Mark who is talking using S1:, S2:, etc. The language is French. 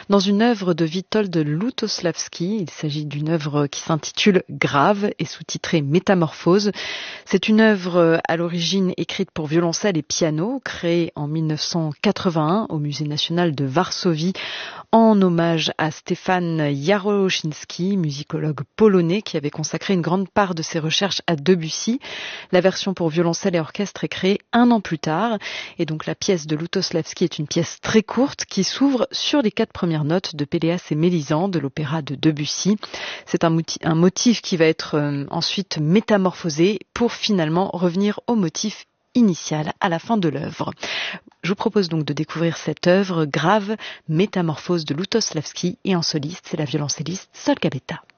S1: dans une œuvre de Witold Lutosławski. Il s'agit d'une œuvre qui s'intitule Grave et sous-titrée Métamorphose. C'est une œuvre à l'origine écrite pour violoncelle et piano, créée en 1981 au Musée national de Varsovie en hommage à Stefan Jaroszynski, musicologue polonais qui avait consacré une grande part de ses recherches à Debussy. La version pour violoncelle et orchestre est créée un an plus tard. Et donc la pièce de Lutosławski est une pièce très courte qui s'ouvre sur les 4 premières notes de Péléas et Mélisande de l'opéra de Debussy. C'est un motif qui va être ensuite métamorphosé pour finalement revenir au motif initial à la fin de l'œuvre. Je vous propose donc de découvrir cette œuvre Grave, métamorphose de Lutosławski et en soliste, c'est la violoncelliste Sol Gabetta.